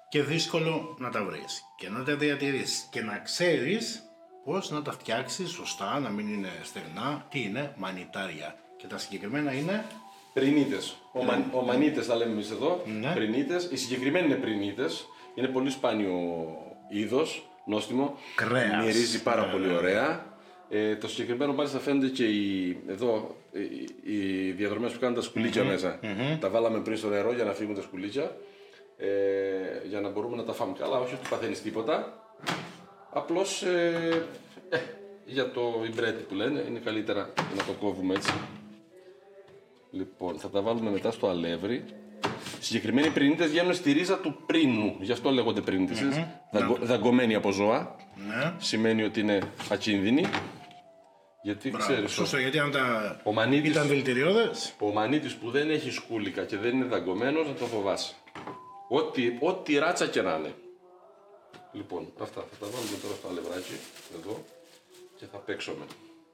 και δύσκολο να τα βρεις και να τα διατηρήσεις και να ξέρεις πώς να τα φτιάξεις σωστά, να μην είναι στεγνά. Τι είναι? Μανιτάρια. Και τα συγκεκριμένα είναι Πρινίτες. Ομανίτες τα λέμε εμείς εδώ. Ναι. Πρινίτες. Οι συγκεκριμένοι είναι πρινίτες. Είναι πολύ σπάνιο είδος, νόστιμο. Κρέας. Μυρίζει πάρα πολύ ωραία. Το συγκεκριμένο μάλιστα φαίνονται και εδώ οι διαδρομές που κάνουν τα σκουλίκια μέσα. Τα βάλαμε πριν στο νερό για να φύγουν τα σκουλίκια. Για να μπορούμε να τα φάμε καλά, όχι ότι παθαίνεις τίποτα. Απλώς για το ιμπρέτι που λένε είναι καλύτερα να το κόβουμε έτσι. Λοιπόν, θα τα βάλουμε μετά στο αλεύρι. Συγκεκριμένοι πρινίτες βγαίνουν στη ρίζα του πρίνου, γι' αυτό λέγονται πρινίτες. Δαγκωμένοι από ζώα. Ναι. Σημαίνει ότι είναι ακίνδυνοι. Γιατί ξέρεις. Σωστό, γιατί αν τα Ο μανίτης, ήταν δηλητηριώδες. ο μανίτης που δεν έχει σκούλικα και δεν είναι δαγκωμένος, να το φοβάσαι. Ό,τι ράτσα και να είναι. Λοιπόν, αυτά θα τα βάλουμε τώρα στο αλευράκι, εδώ, και θα παίξουμε.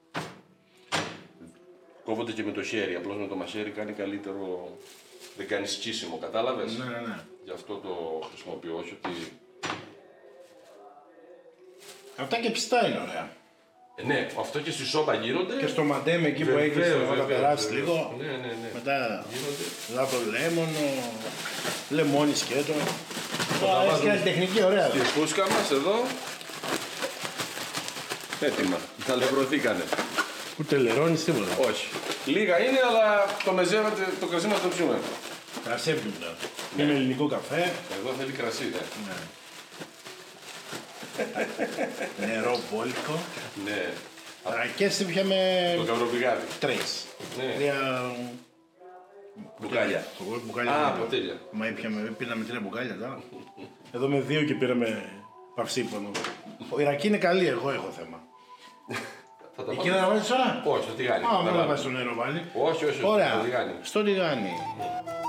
Κόβονται και με το χέρι, απλώς με το μαχαίρι κάνει καλύτερο, δεν κάνει σκίσιμο, κατάλαβες. Ναι. Γι' αυτό το χρησιμοποιώ, όχι ότι... Αυτά και πιστά είναι ωραία. Ναι, αυτό και στη σόπα γίνονται. Και στο μαντέμ εκεί που έχεις να τα περάσεις λίγο. Ναι. Μετά Γίνονται. λάδο λέμονο, λεμόνι σκέτο. Έχεις κάνει τεχνική ωραία. Τη φούσκα μας εδώ. Έτοιμα. Τα λευρωθήκανε. Ούτε λερώνεις τίποτα. Όχι. Λίγα είναι, αλλά το μεζεύετε, το κρασί μας το ψούμε. Κρασέπιντα. Και με ελληνικό καφέ. Εδώ θέλει κρασί, Ναι. Νερό μπόλικο. Ναι. Και εσύ πιάμε Το καυροπηγάδι. 3. Ναι. 3 Μπουκάλια. μπουκάλια. Α, ποτήρια. Μα πήραμε 3 μπουκάλια τώρα. Εδώ με 2 και πήραμε παυσίπονο. Ο Ιρακή είναι καλή, εγώ έχω θέμα. Θα τα Εκεί δεν θα βάλεις τώρα. Όχι, στο τηγάνι. Α, μην να βάζεις το νερό βάλει. Όχι, Ωραία, στο τηγάνι. στο τηγάνι.